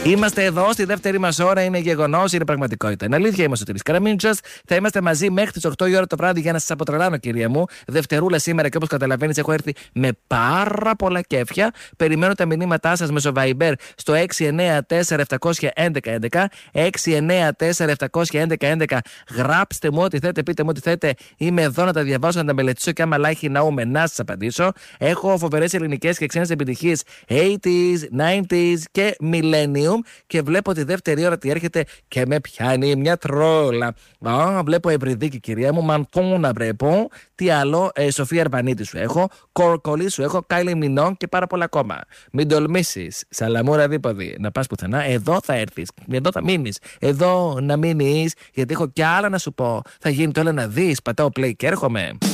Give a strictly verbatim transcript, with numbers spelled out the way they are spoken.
Είμαστε εδώ στη δεύτερη μας ώρα, είναι γεγονός, είναι πραγματικότητα. Είναι αλήθεια, είμαστε ο Τύρης Καραμίντσας. Θα είμαστε μαζί μέχρι τις οκτώ η ώρα το βράδυ για να σας αποτρελάνω, κυρία μου. Δευτερούλα σήμερα και όπως καταλαβαίνεις, έχω έρθει με πάρα πολλά κέφια. Περιμένω τα μηνύματά σας μέσω Viber στο έξι εννέα τέσσερα επτά ένα ένα ένα έξι εννέα τέσσερα επτά ένα ένα ένα. Γράψτε μου ό,τι θέτε, πείτε μου ό,τι θέτε. Είμαι εδώ να τα διαβάσω, να τα μελετήσω και άμα λάχει ναούμε να σας απαντήσω. Έχω φοβερές ελληνικές και ξένες επιτυχίες ογδόντα, ενενήντα και millennium. Και βλέπω τη δεύτερη ώρα τι έρχεται και με πιάνει μια τρόλα. Α, βλέπω Ευρυδίκη, κυρία μου, Μαντώνα βλέπω. Τι άλλο, ε, Σοφία Αρβανίτη σου έχω, Κορκολί σου έχω, Κάιλι Μινόν και πάρα πολλά ακόμα. Μην τολμήσεις, Σαλαμούρα δίποδη, να πας πουθενά. Εδώ θα έρθεις, εδώ θα μείνεις. Εδώ να μείνεις, γιατί έχω κι άλλα να σου πω. Θα γίνει το ένα να δεις. Πατάω play και έρχομαι.